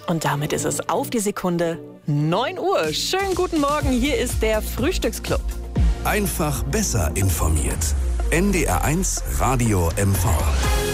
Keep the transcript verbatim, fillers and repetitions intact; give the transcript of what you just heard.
Und damit ist es auf die Sekunde neun Uhr. Schönen guten Morgen, hier ist der Frühstücksclub. Einfach besser informiert. N D R eins Radio M V.